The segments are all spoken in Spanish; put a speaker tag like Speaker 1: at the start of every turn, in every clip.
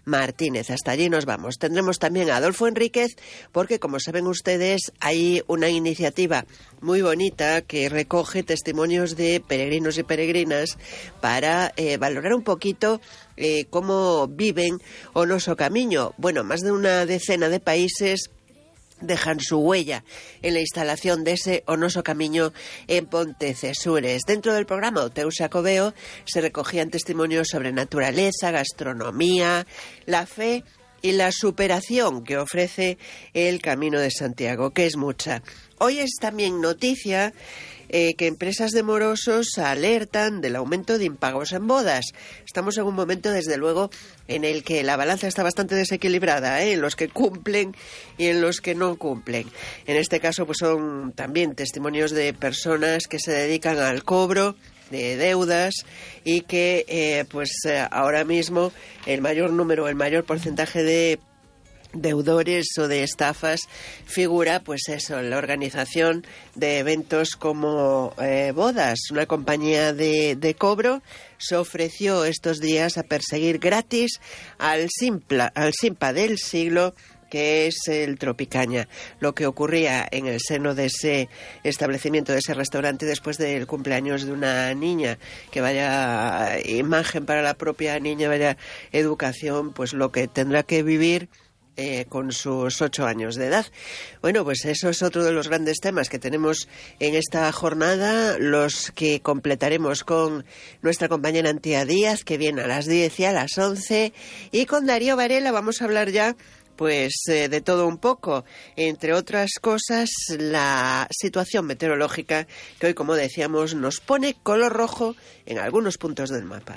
Speaker 1: Martínez. Hasta allí nos vamos. Tendremos también a Adolfo Enríquez, porque como saben ustedes, hay una iniciativa muy bonita que recoge testimonios de peregrinos y peregrinas para valorar un poquito cómo viven o noso camiño. Bueno, más de una decena de países dejan su huella en la instalación de ese O Noso Camiño en Pontecesures. Dentro del programa O Teu Xacobeo se recogían testimonios sobre naturaleza, gastronomía, la fe y la superación que ofrece el Camino de Santiago, que es mucha. Hoy es también noticia que empresas de morosos alertan del aumento de impagos en bodas. Estamos en un momento, desde luego, en el que la balanza está bastante desequilibrada, en los que cumplen y en los que no cumplen. En este caso, pues son también testimonios de personas que se dedican al cobro de deudas y que, ahora mismo el mayor porcentaje de deudores o de estafas figura, pues eso, en la organización de eventos como bodas. Una compañía de cobro se ofreció estos días a perseguir gratis al Simpa del siglo, que es el Tropicaña. Lo que ocurría en el seno de ese establecimiento, de ese restaurante, después del cumpleaños de una niña, que vaya imagen para la propia niña, vaya educación, pues lo que tendrá que vivir con sus 8 años de edad. Bueno, pues eso es otro de los grandes temas que tenemos en esta jornada, los que completaremos con nuestra compañera Antía Díaz, que viene a las 10 y a las 11, y con Darío Varela vamos a hablar ya de todo un poco, entre otras cosas, la situación meteorológica que hoy, como decíamos, nos pone color rojo en algunos puntos del mapa.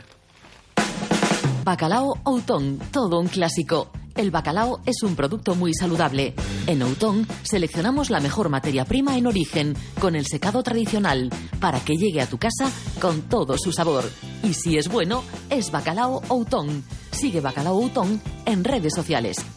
Speaker 2: Bacalao Outón, todo un clásico. El bacalao es un producto muy saludable. En Outón seleccionamos la mejor materia prima en origen, con el secado tradicional, para que llegue a tu casa con todo su sabor. Y si es bueno, es Bacalao Outón. Sigue Bacalao Outón en redes sociales.